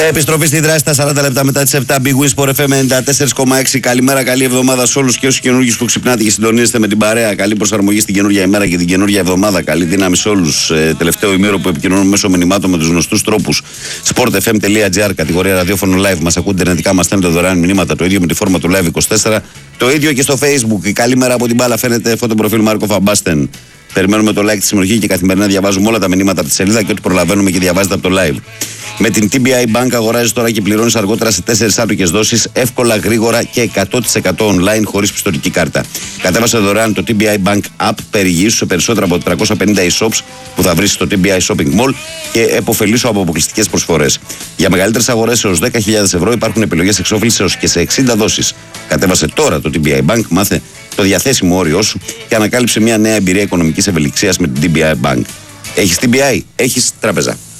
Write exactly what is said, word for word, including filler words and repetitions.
Επιστροφή στη δράση στα σαράντα λεπτά μετά τις επτά. Big Win Sport εφ εμ ενενήντα τέσσερα κόμμα έξι. Καλημέρα, καλή εβδομάδα σε όλους και όσους καινούργιους που ξυπνάτε και συντονίζεστε με την παρέα. Καλή προσαρμογή στην καινούργια ημέρα και την καινούργια εβδομάδα. Καλή δύναμη σε όλους. Ε, τελευταίο ημέρο που επικοινωνούμε μέσω μηνυμάτων με τους γνωστούς τρόπους. sportfm.gr, κατηγορία ραδιόφωνο live. Μας ακούτε ιντερνετικά, μας στέλνετε δωρεάν μηνύματα. Το ίδιο με τη φόρμα του Live είκοσι τέσσερα. Το ίδιο και στο Facebook. Η καλή μέρα από την μπάλα φαίνεται φωτοπροφίλ Μάρκο Φαμπάστεν. Περιμένουμε το like, τη συμμετοχή και καθημερινά διαβάζουμε όλα τα μηνύματα από τη σελίδα και ό,τι προλαβαίνουμε και διαβάζετε από το live. Με την τι μπι άι Bank αγοράζεις τώρα και πληρώνεις αργότερα σε τέσσερις άτοκες δόσεις, εύκολα, γρήγορα και εκατό τοις εκατό online χωρίς πιστωτική κάρτα. Κατέβασε δωρεάν το τι μπι άι Bank App, περιηγήσου σε περισσότερα από τριακόσια πενήντα e-shops που θα βρεις στο τι μπι άι Shopping Mall και επωφελήσου από αποκλειστικές προσφορές. Για μεγαλύτερες αγορές έως δέκα χιλιάδες ευρώ υπάρχουν επιλογές εξόφλησης έως και σε εξήντα δόσεις. Κατέβασε τώρα το τι μπι άι Bank, μάθε το διαθέσιμο όριό σου και ανακάλυψε μια νέα εμπειρία οικονομικής ευελιξίας με την τι μπι άι Bank. Έχεις τι μπι άι, έχεις τράπεζα.